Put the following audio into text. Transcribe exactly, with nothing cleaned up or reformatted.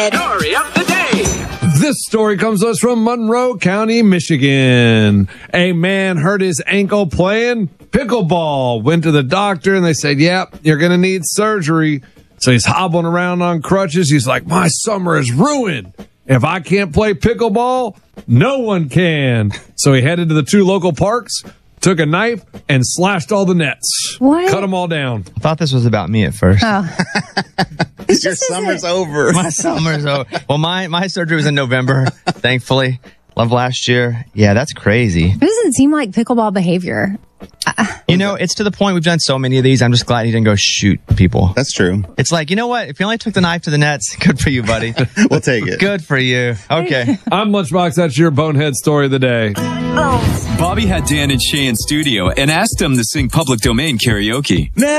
Story of the day. This story comes to us from Monroe County, Michigan. A man hurt his ankle playing pickleball. Went to the doctor and they said, yep, you're going to need surgery. So he's hobbling around on crutches. He's like, my summer is ruined. If I can't play pickleball, no one can. So he headed to the two local parks, took a knife, and slashed all the nets. What? Cut them all down. I thought this was about me at first. Oh. Your summer's over. My summer's over. Well, my, my surgery was in November, thankfully. Love last year. Yeah, that's crazy. It doesn't seem like pickleball behavior. You know, it's to the point we've done so many of these. I'm just glad he didn't go shoot people. That's true. It's like, you know what? If you only took the knife to the nets, good for you, buddy. We'll take it. Good for you. Okay. I'm Lunchbox. That's your bonehead story of the day. Bobby had Dan and Shay in studio and asked them to sing Public Domain karaoke.